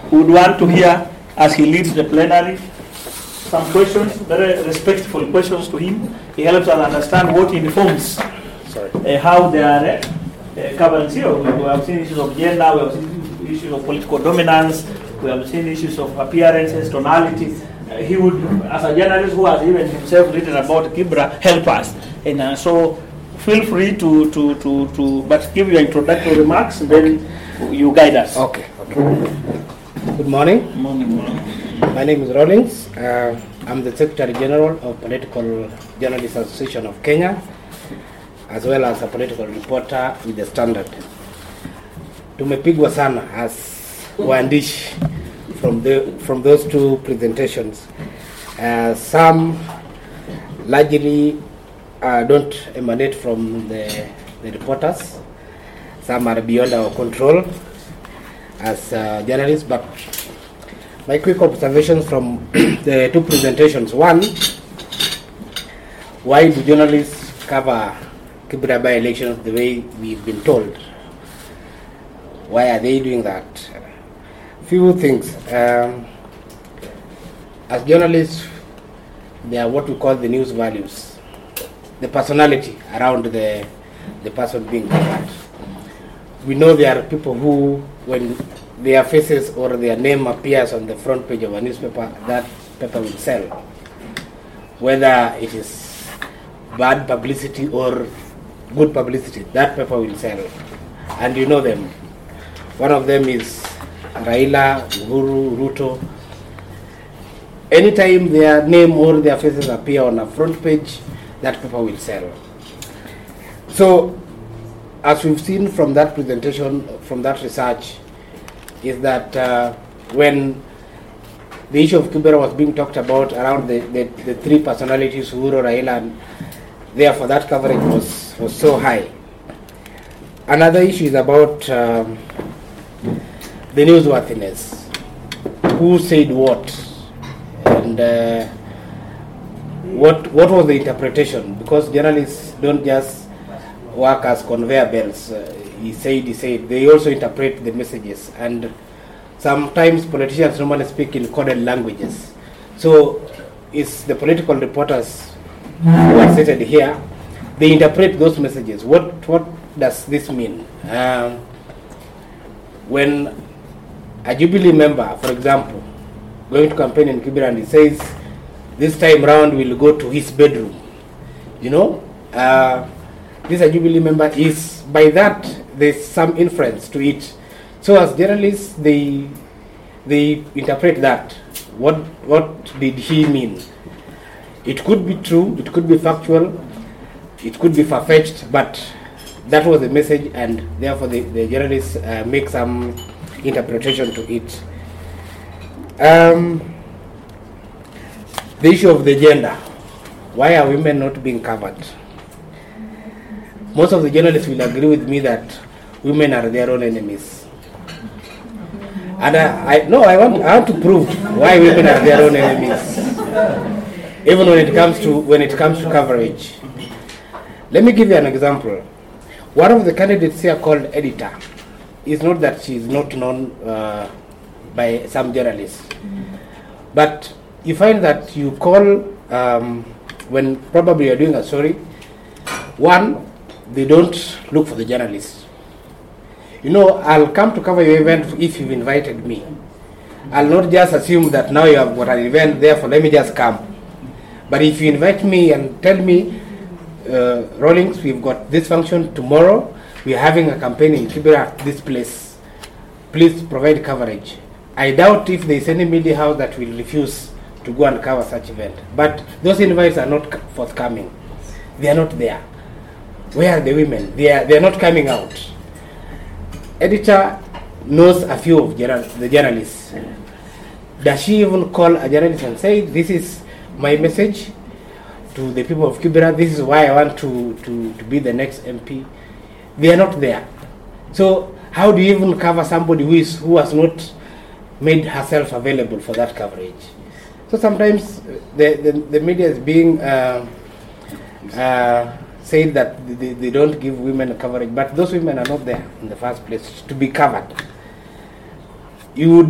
would want to hear as he leads the plenary some questions, very respectful questions to him. He helps us understand what informs how they are covered here. We have seen issues of gender, we have seen issues of political dominance, we have seen issues of appearances, tonality. He would, as a journalist who has even himself written about Kibra, help us. And so feel free to but give your introductory remarks and then you guide us. Okay. Good morning. My name is Rawlings. I'm the Secretary General of Political Journalists Association of Kenya, as well as a political reporter with the Standard. Tumepigwa sana as waandishi from those two presentations. Some largely don't emanate from the reporters. Some are beyond our control as journalists, but my quick observations from the two presentations. One, why do journalists cover Kibra by-elections the way we've been told? Why are they doing that? Few things. As journalists, they are what we call the news values, the personality around the person being covered. We know there are people who, when their faces or their name appears on the front page of a newspaper, that paper will sell. Whether it is bad publicity or good publicity, that paper will sell. And you know them. One of them is Raila, Uhuru, Ruto. Anytime their name or their faces appear on a front page, that paper will sell. So, as we've seen from that presentation, from that research, is that when the issue of Kibera was being talked about around the three personalities, Uhuru, Raila, and therefore that coverage was so high. Another issue is about the newsworthiness. Who said what? And what was the interpretation? Because journalists don't just work as conveyor belts. He said. They also interpret the messages. And sometimes politicians normally speak in coded languages. So it's the political reporters who are seated here. They interpret those messages. What does this mean? When a Jubilee member, for example, going to campaign in Kibera and he says, this time round we'll go to his bedroom. You know, this a Jubilee member is, by that there's some inference to it. So as journalists, they interpret that. What did he mean? It could be true, it could be factual, it could be far-fetched, but that was the message, and therefore the journalists make some interpretation to it. The issue of the gender. Why are women not being covered? Most of the journalists will agree with me that women are their own enemies. And I want to prove why women are their own enemies, even when it comes to coverage. Let me give you an example. One of the candidates here called Editor is not that she is not known by some journalists, but you find that you call when probably you're doing a story. One, they don't look for the journalist. You know, I'll come to cover your event if you've invited me. I'll not just assume that now you have got an event, therefore let me just come. But if you invite me and tell me, Rawlings, we've got this function tomorrow, we're having a campaign in Kibera at this place, please provide coverage. I doubt if there's any media house that will refuse to go and cover such event. But those invites are not forthcoming. They are not there. Where are the women? They are not coming out. Editor knows a few of the journalists. Does she even call a journalist and say, this is my message to the people of Kibera, this is why I want to be the next MP? They are not there. So how do you even cover somebody who has not made herself available for that coverage? So sometimes the media is being said that they don't give women coverage, but those women are not there in the first place to be covered. You would